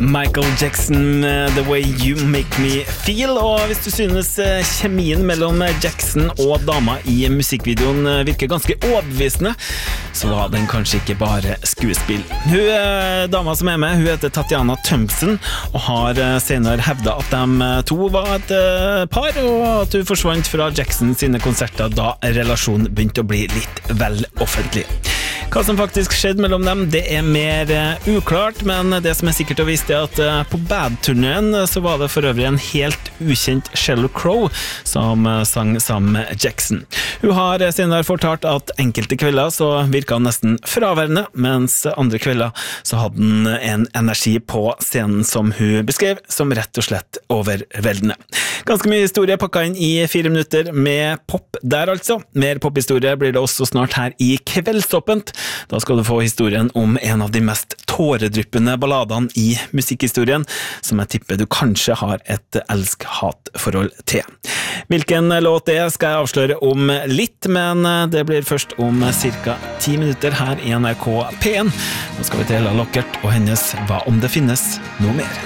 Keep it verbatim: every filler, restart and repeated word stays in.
Michael Jackson, The Way You Make Me Feel. Og hvis du synes kjemien mellom Jackson og dama i musikkvideoen virker ganske overbevisende, så var den kanskje ikke bare skuespill. Hun dama som er med, hun heter Tatiana Thompson, og har senere hevdet at de to var et par, og at hun forsvant fra Jackson sine konserter da relasjonen begynte å bli litt vel offentlig. Hva som faktisk skjedde mellom dem, det er mer uklart, men det som er sikkert å vise er at på Bad-turneen så var det for øvrig en helt ukjent Sheryl Crow som sang sammen med Jackson. Hun har senere fortalt at enkelte kvelder så virket han nesten fraværende, mens andre kvelder så hadde han en energi på scenen som hun beskrev som rett og slett overveldende. Ganske mye historie pakket inn i fire minutter med pop der altså. Mer pophistorie blir det også snart her i Kveldsåpent. Da skal du få historien om en av de mest tåredryppende balladene i musikkhistorien, som jeg tipper du kanskje har et elsk-hat-forhold til. Hvilken låt det skal jeg avsløre om litt, men det blir først om cirka ti minutter her i N R K P en. Nå skal vi til Ella Lockert og hennes Hva om det finnes noe mer?